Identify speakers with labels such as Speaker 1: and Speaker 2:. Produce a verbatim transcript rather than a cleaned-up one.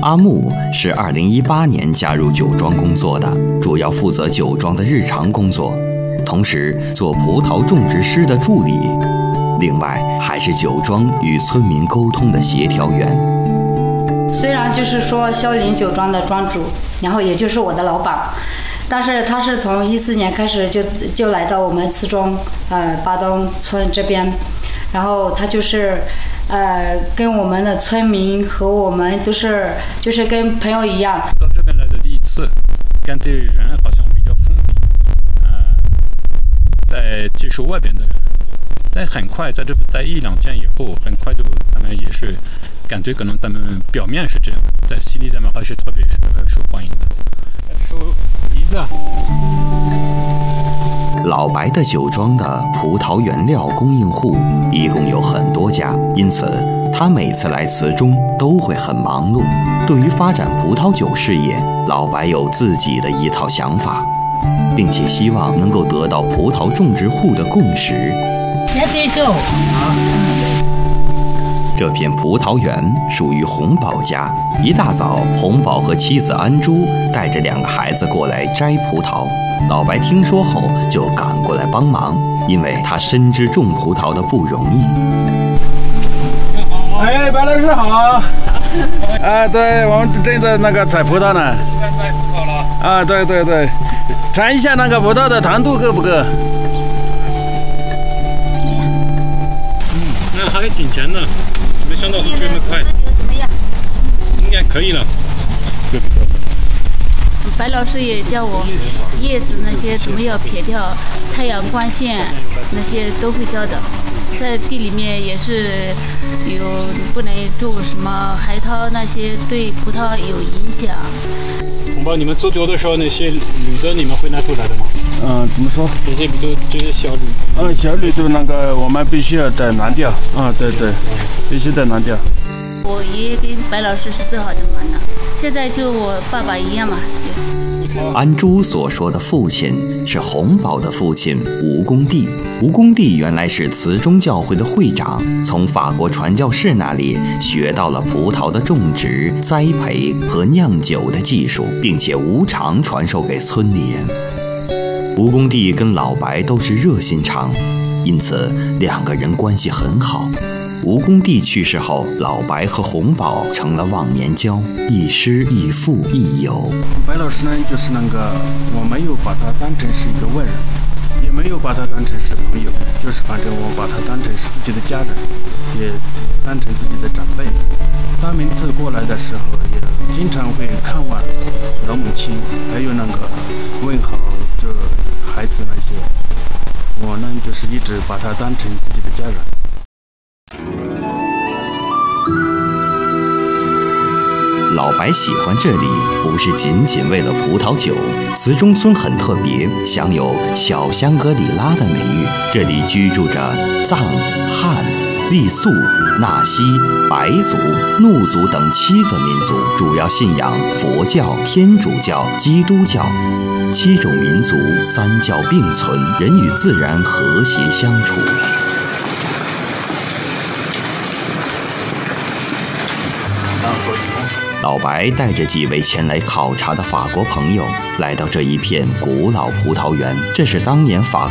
Speaker 1: 阿木是二零一八年加入酒庄工作的，主要负责酒庄的日常工作，同时做葡萄种植师的助理，另外还是酒庄与村民沟通的协调员。
Speaker 2: 虽然就是说萧林酒庄的庄主，然后也就是我的老板，但是他是从一四年开始就就来到我们慈中呃巴东村这边，然后他就是呃跟我们的村民和我们都是就是跟朋友一样。
Speaker 3: 到这边来的第一次，感觉人好像比较封闭，呃，在接受外边的人，但很快在这边待一两天以后，很快就他们也是感觉可能他们表面是这样，在心里他们还是特别受受欢迎的。收梨子。
Speaker 1: 老白的酒庄的葡萄原料供应户一共有很多家，因此他每次来慈中都会很忙碌。对于发展葡萄酒事业，老白有自己的一套想法，并且希望能够得到葡萄种植户的共识。
Speaker 4: 先别秀啊！
Speaker 1: 这片葡萄园属于洪宝家。一大早，洪宝和妻子安珠带着两个孩子过来摘葡萄。老白听说后就赶过来帮忙，因为他深知种葡萄的不容易。
Speaker 5: 哎，白老师好！啊，对，我们正在那个采葡萄呢。
Speaker 3: 在摘葡萄了。
Speaker 5: 啊，对对对，尝一下那个葡萄的糖度够不够？
Speaker 3: 嗯，那还挺甜的，没想到会这么快。应该可以了。对不对？
Speaker 6: 白老师也教我叶子那些怎么样撇掉，太阳光线那些都会教的。在地里面也是有不能种什么海涛，那些对葡萄有影响。
Speaker 3: 洪宝，你们做酒的时候那些铝的你们会拿出来的吗？
Speaker 5: 嗯，怎么说？
Speaker 3: 这些比如这些小铝。
Speaker 5: 嗯，小铝的那个我们必须要再拿掉。啊，对对，必须再拿掉。
Speaker 6: 我爷爷跟白老师是最好的嘛呢，现在就我爸爸一样嘛，就。
Speaker 1: 安珠所说的父亲是洪宝的父亲吴公弟。吴公弟原来是慈中教会的会长，从法国传教士那里学到了葡萄的种植、栽培和酿酒的技术，并且无偿传授给村里人。吴公弟跟老白都是热心肠，因此两个人关系很好。吴公弟去世后，老白和洪宝成了忘年交，亦师亦父亦友。
Speaker 5: 白老师呢，就是那个我没有把他当成是一个外人，也没有把他当成是朋友，就是反正我把他当成是自己的家人，也当成自己的长辈。他每次过来的时候，也经常会看望老母亲，还有那个问好这孩子那些。我呢，就是一直把他当成自己的家人。
Speaker 1: 老白喜欢这里，不是仅仅为了葡萄酒。慈中村很特别，享有小香格里拉的美誉。这里居住着藏、汉、傈僳、纳西、白族、怒族等七个民族，主要信仰佛教、天主教、基督教。七种民族三教并存，人与自然和谐相处。老白带着几位前来考察的法国朋友，来到这一片古老葡萄园。这是当年法